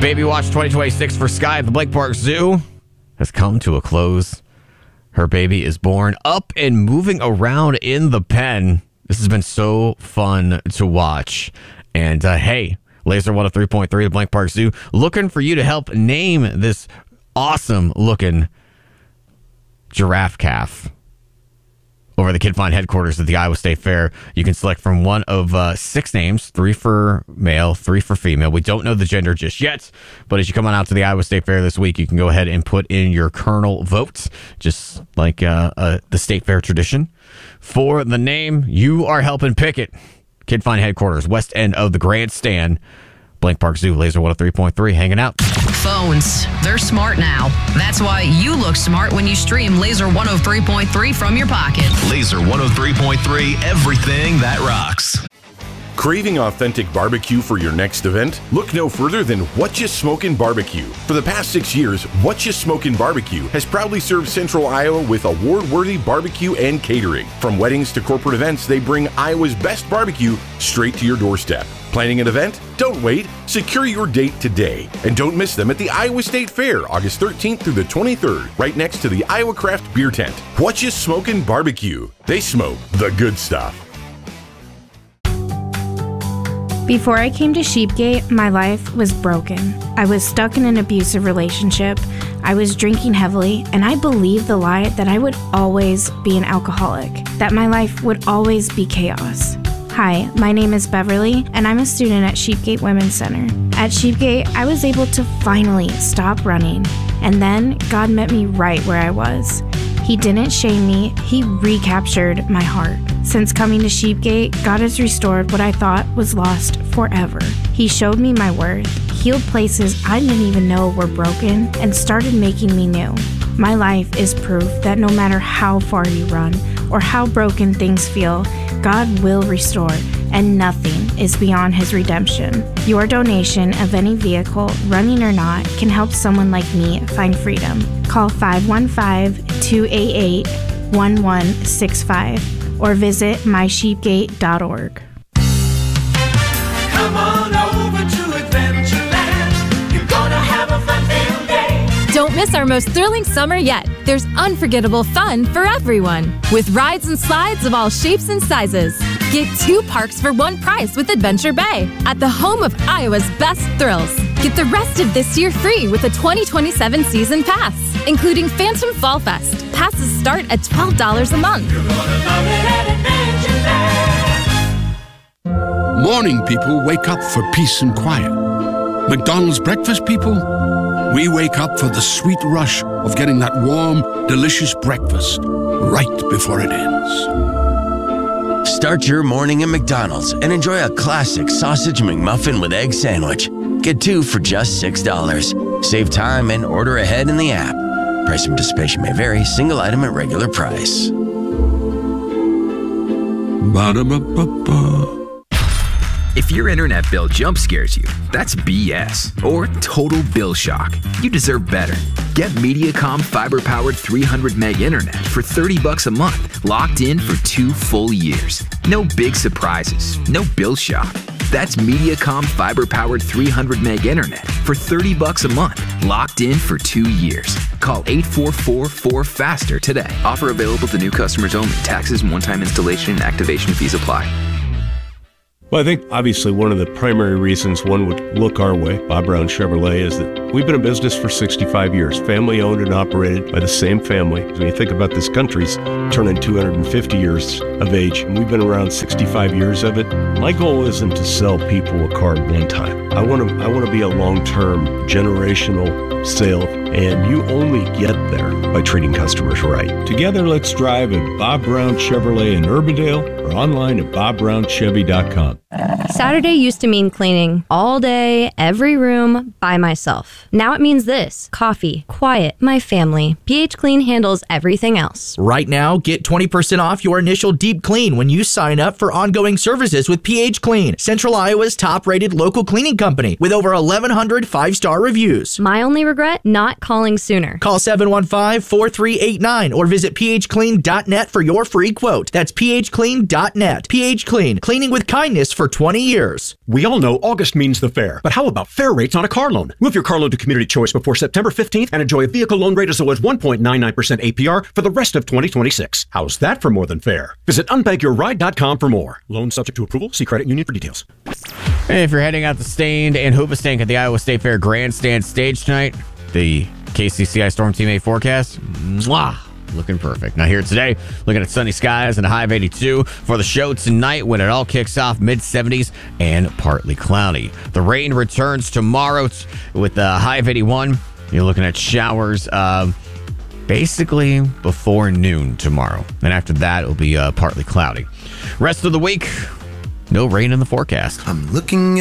Baby Watch 2026 for Sky at the Blank Park Zoo has come to a close. Her baby is born up and moving around in the pen. This has been so fun to watch. And hey, Laser 103.3 at Blank Park Zoo, looking for you to help name this awesome looking giraffe calf. Over the Kid Find headquarters at the Iowa State Fair, you can select from one of 6 names, 3 for male, 3 for female. We don't know the gender just yet, but as you come on out to the Iowa State Fair this week, you can go ahead and put in your Colonel vote, just like the State Fair tradition. For the name, you are helping pick it. Kid Find headquarters, west end of the Grandstand. Blank Park Zoo, Laser 103.3, hanging out. Phones, they're smart now. That's why you look smart when you stream Laser 103.3 from your pocket. Laser 103.3, everything that rocks. Craving authentic barbecue for your next event? Look no further than What Ya Smokin' Barbecue. For the past 6 years, What Ya Smokin' Barbecue has proudly served Central Iowa with award-worthy barbecue and catering. From weddings to corporate events, they bring Iowa's best barbecue straight to your doorstep. Planning an event? Don't wait. Secure your date today. And don't miss them at the Iowa State Fair, August 13th through the 23rd, right next to the Iowa Craft Beer Tent. What Ya Smokin' Barbecue. They smoke the good stuff. Before I came to Sheepgate, my life was broken. I was stuck in an abusive relationship. I was drinking heavily, and I believed the lie that I would always be an alcoholic, that my life would always be chaos. Hi, my name is Beverly, and I'm a student at Sheepgate Women's Center. At Sheepgate, I was able to finally stop running, and then God met me right where I was. He didn't shame me, He recaptured my heart. Since coming to Sheepgate, God has restored what I thought was lost forever. He showed me my worth, healed places I didn't even know were broken, and started making me new. My life is proof that no matter how far you run or how broken things feel, God will restore, and nothing is beyond His redemption. Your donation of any vehicle, running or not, can help someone like me find freedom. Call 515-288-1165 or visit mysheepgate.org. Come on over to Adventureland. You're gonna have a fun-filled day. Don't miss our most thrilling summer yet. There's unforgettable fun for everyone, with rides and slides of all shapes and sizes. Get 2 parks for 1 price with Adventure Bay, at the home of Iowa's best thrills. Get the rest of this year free with a 2027 season pass, including Phantom Fall Fest. Passes start at $12 a month. You're gonna love it at Adventureland. Morning people wake up for peace and quiet. McDonald's breakfast people, we wake up for the sweet rush of getting that warm, delicious breakfast right before it ends. Start your morning at McDonald's and enjoy a classic sausage McMuffin with egg sandwich. Get 2 for just $6. Save time and order ahead in the app. Price of participation may vary. Single item at regular price. Ba-da-ba-ba-ba. If your internet bill jump scares you, that's BS or total bill shock. You deserve better. Get Mediacom fiber-powered 300 meg internet for $30 a month, locked in for 2 full years. No big surprises, no bill shock. That's Mediacom fiber-powered 300 meg internet for $30 a month, locked in for 2 years. Call 844-4FASTER today. Offer available to new customers only. Taxes, one-time installation, and activation fees apply. Well, I think obviously one of the primary reasons one would look our way, Bob Brown Chevrolet, is that we've been in business for 65 years, family owned and operated by the same family. When you think about this country's turning 250 years of age, and we've been around 65 years of it. My goal isn't to sell people a car one time. I want to be a long-term, generational sale, and you only get there by treating customers right. Together, let's drive at Bob Brown Chevrolet in Urbandale or online at bobbrownchevy.com. Saturday used to mean cleaning all day, every room, by myself. Now it means this: coffee, quiet, my family. PH Clean handles everything else. Right now, get 20% off your initial deep clean when you sign up for ongoing services with PH Clean, Central Iowa's top-rated local cleaning company with over 1,100 five-star reviews. My only regret? Not calling sooner. Call 715-4389 or visit phclean.net for your free quote. That's phclean.net. PH Clean, cleaning with kindness for for 20 years. We all know August means the fair, but how about fair rates on a car loan? Move your car loan to Community Choice before September 15th and enjoy a vehicle loan rate as low as 1.99% APR for the rest of 2026. How's that for more than fair? Visit unbagyourride.com for more. Loan subject to approval. See credit union for details. And if you're heading out to Stained and Hoobastank at the Iowa State Fair Grandstand stage tonight, the KCCI Storm Team 8 forecast, looking perfect. Now here today, looking at sunny skies and a high of 82. For the show tonight, when it all kicks off, mid-70s and partly cloudy. The rain returns tomorrow with a high of 81. You're looking at showers basically before noon tomorrow. And after that, it'll be partly cloudy. Rest of the week, no rain in the forecast. I'm looking